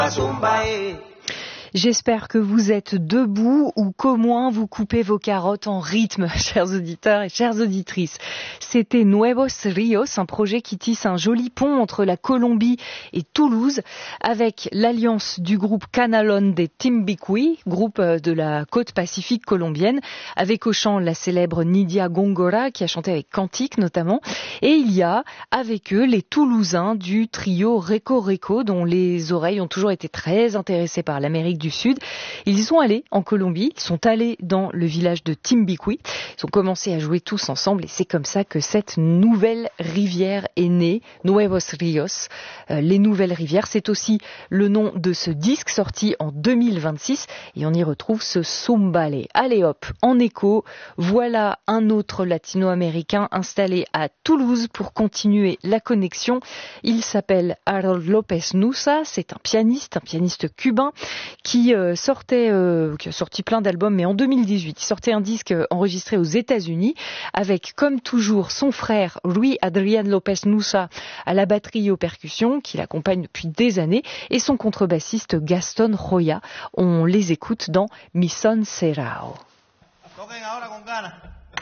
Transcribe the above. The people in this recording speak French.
J'espère que vous êtes debout ou qu'au moins vous coupez vos carottes en rythme, chers auditeurs et chères auditrices. C'était Nuevos Ríos, un projet qui tisse un joli pont entre la Colombie et Toulouse, avec l'alliance du groupe Canalón de Timbiquí, groupe de la côte pacifique colombienne, avec au chant la célèbre Nidia Góngora, qui a chanté avec Cantique notamment. Et il y a avec eux les Toulousains du trio Reco Reco, dont les oreilles ont toujours été très intéressées par l'Amérique du Sud. Ils y sont allés en Colombie, ils sont allés dans le village de Timbiquí, ils ont commencé à jouer tous ensemble et c'est comme ça que cette nouvelle rivière est née, Nuevos Ríos. Les nouvelles rivières, c'est aussi le nom de ce disque sorti en 2026 et on y retrouve ce Zumbale. Allez hop, en écho, voilà un autre latino-américain installé à Toulouse pour continuer la connexion. Il s'appelle Harold López-Nussa, c'est un pianiste cubain qui a sorti plein d'albums, mais en 2018, il sortait un disque enregistré aux États-Unis avec, comme toujours, son frère Luis Adrián López-Nussa à la batterie et aux percussions, qui l'accompagne depuis des années, et son contrebassiste Gastón Joya. On les écoute dans Mi Son Serrao.